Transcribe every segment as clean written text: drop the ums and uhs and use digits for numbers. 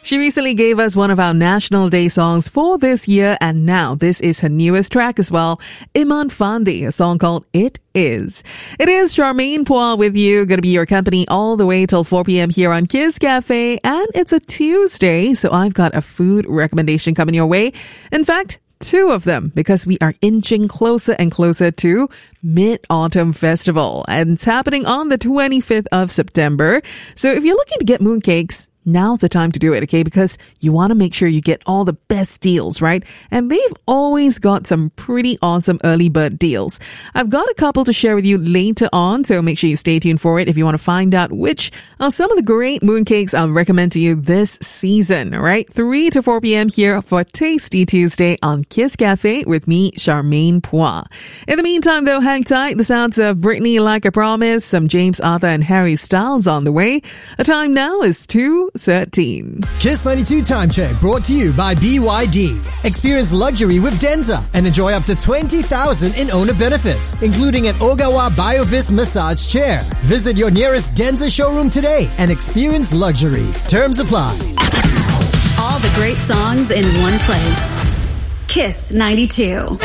She recently gave us one of our National Day songs for this year, and now this is her newest track as well, Iman Fandi, a song called It Is. It is Charmaine Phua with you, going to be your company all the way till 4 p.m. here on Kiss Cafe, and it's a Tuesday, so I've got a food recommendation coming your way. In fact, two of them, because we are inching closer and closer to Mid-Autumn Festival, and it's happening on the 25th of September. So if you're looking to get mooncakes, now's the time to do it, okay? Because you want to make sure you get all the best deals, right? And they've always got some pretty awesome early bird deals. I've got a couple to share with you later on, so make sure you stay tuned for it if you want to find out which are some of the great mooncakes I'll recommend to you this season, all right? 3 to 4 p.m. here for Tasty Tuesday on Kiss Cafe with me, Charmaine Phua. In the meantime, though, hang tight. The sounds of Britney, Like I Promised, some James Arthur and Harry Styles on the way. The time now is 2:13. Kiss 92 Time Check brought to you by BYD. Experience luxury with Denza and enjoy up to $20,000 in owner benefits, including an Ogawa BioVis massage chair. Visit your nearest Denza showroom today and experience luxury. Terms apply. All the great songs in one place. Kiss 92.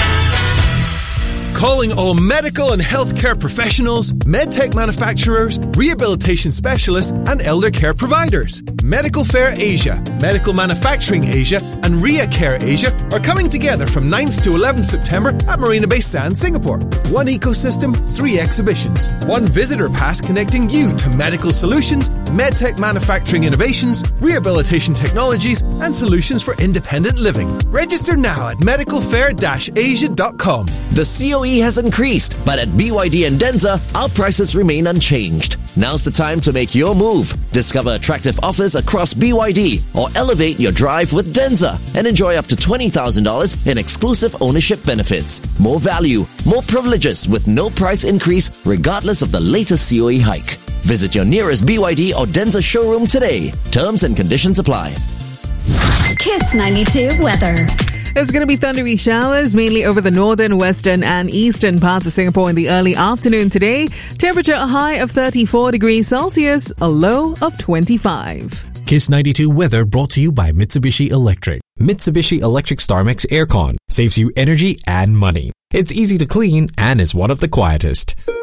Calling all medical and healthcare professionals, medtech manufacturers, rehabilitation specialists, and elder care providers. Medical Fair Asia, Medical Manufacturing Asia, and Ria Care Asia are coming together from 9th to 11th September at Marina Bay Sands, Singapore. One ecosystem, 3 exhibitions. One visitor pass connecting you to medical solutions, medtech manufacturing innovations, rehabilitation technologies, and solutions for independent living. Register now at medicalfair-asia.com. The COE has increased, but at BYD and Denza, our prices remain unchanged. Now's the time to make your move. Discover attractive offers across BYD or elevate your drive with Denza and enjoy up to $20,000 in exclusive ownership benefits. More value, more privileges with no price increase regardless of the latest COE hike. Visit your nearest BYD or Denza showroom today. Terms and conditions apply. Kiss 92 weather. There's going to be thundery showers mainly over the northern, western and eastern parts of Singapore in the early afternoon today. Temperature a high of 34 degrees Celsius, a low of 25. Kiss 92 weather brought to you by Mitsubishi Electric. Mitsubishi Electric StarMax Aircon saves you energy and money. It's easy to clean and is one of the quietest.